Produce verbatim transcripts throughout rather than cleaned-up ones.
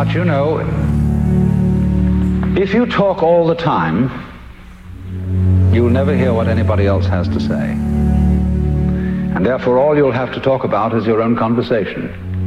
But you know, if you talk all the time, you'll never hear what anybody else has to say. And therefore all you'll have to talk about is your own conversation.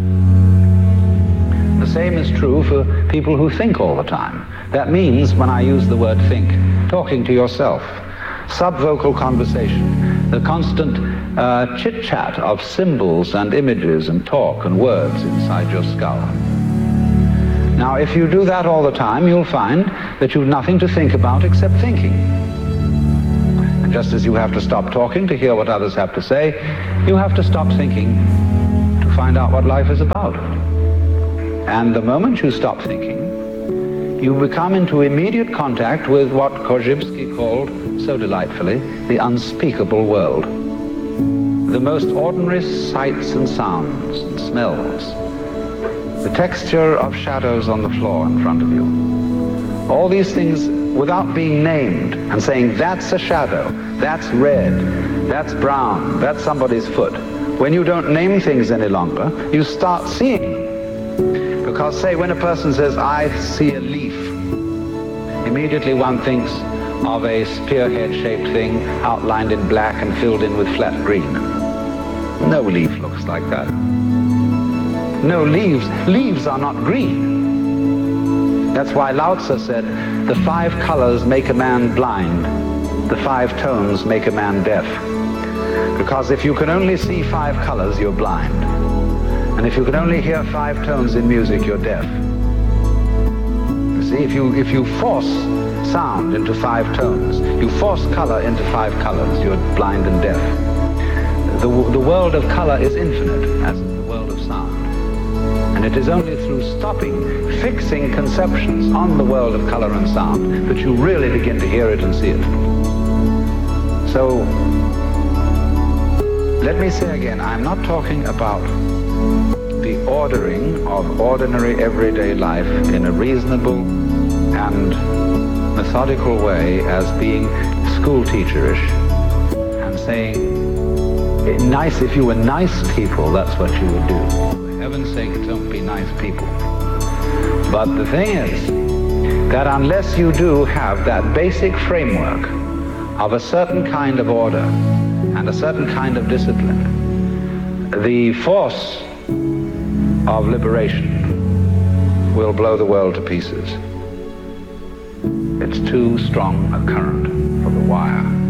The same is true for people who think all the time. That means, when I use the word think, talking to yourself, subvocal conversation, the constant uh, chit-chat of symbols and images and talk and words inside your skull. Now, if you do that all the time, you'll find that you've nothing to think about except thinking. And just as you have to stop talking to hear what others have to say, you have to stop thinking to find out what life is about. And the moment you stop thinking, you become into immediate contact with what Korzybski called, so delightfully, the unspeakable world. The most ordinary sights and sounds and smells, the texture of shadows on the floor in front of you. All these things, without being named and saying, that's a shadow, that's red, that's brown, that's somebody's foot. When you don't name things any longer, you start seeing. Because, say, when a person says, I see a leaf, immediately one thinks of a spearhead-shaped thing outlined in black and filled in with flat green. No leaf looks like that. No leaves. Leaves are not green. That's why Lao Tzu said, the five colors make a man blind. The five tones make a man deaf. Because if you can only see five colors, you're blind. And if you can only hear five tones in music, you're deaf. You see, if you, if you force sound into five tones, you force color into five colors, you're blind and deaf. The, the world of color is infinite, as is the world of sound. And it is only through stopping, fixing conceptions on the world of color and sound that you really begin to hear it and see it. So, let me say again, I'm not talking about the ordering of ordinary everyday life in a reasonable and methodical way as being school-teacherish and saying, nice, if you were nice people, that's what you would do. For heaven's sake, don't be nice people. But the thing is that unless you do have that basic framework of a certain kind of order and a certain kind of discipline, the force of liberation will blow the world to pieces. It's too strong a current for the wire.